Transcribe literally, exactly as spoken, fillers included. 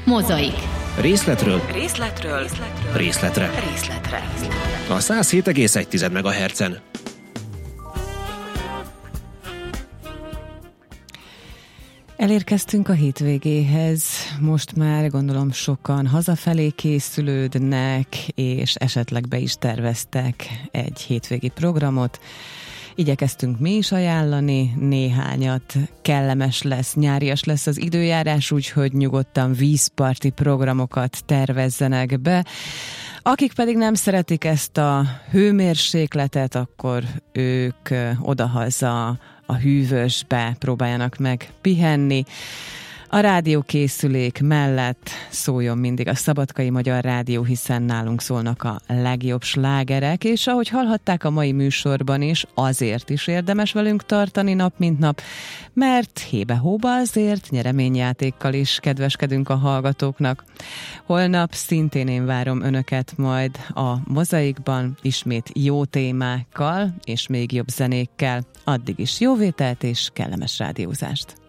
Mozaik. Részletről Részletről. Részletről. részletre. Részletre. A száz hét egész egy megahertzen. Elérkeztünk a hétvégéhez, most már gondolom sokan hazafelé készülődnek, és esetleg be is terveztek egy hétvégi programot. Igyekeztünk mi is ajánlani néhányat, kellemes lesz, nyárias lesz az időjárás, úgyhogy nyugodtan vízparti programokat tervezzenek be. Akik pedig nem szeretik ezt a hőmérsékletet, akkor ők odahaza a hűvösbe próbáljanak meg pihenni. A rádiókészülék mellett szóljon mindig a Szabadkai Magyar Rádió, hiszen nálunk szólnak a legjobb slágerek, és ahogy hallhatták a mai műsorban is, azért is érdemes velünk tartani nap mint nap, mert hébe-hóba azért nyereményjátékkal is kedveskedünk a hallgatóknak. Holnap szintén én várom önöket majd a Mozaikban, ismét jó témákkal és még jobb zenékkel. Addig is jó vételt és kellemes rádiózást!